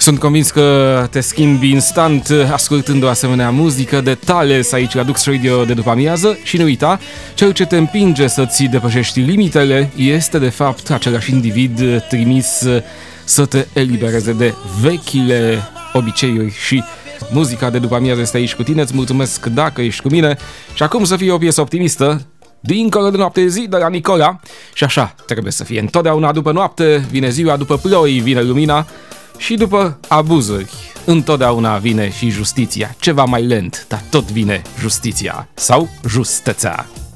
Sunt convins că te schimbi instant ascultând o asemenea muzică de Thales aici la Dux Radio de după amiază și nu uita, cel ce te împinge să-ți depășești limitele este de fapt același individ trimis să te elibereze de vechile obiceiuri și muzica de după amiază este aici cu tine, îți mulțumesc dacă ești cu mine și acum să fie o piesă optimistă. Dincolo de noapte zi de la Nicola. Și așa trebuie să fie întotdeauna, după noapte vine ziua, după ploi vine lumina și după abuzuri întotdeauna vine și justiția. Ceva mai lent, dar tot vine justiția sau justeța.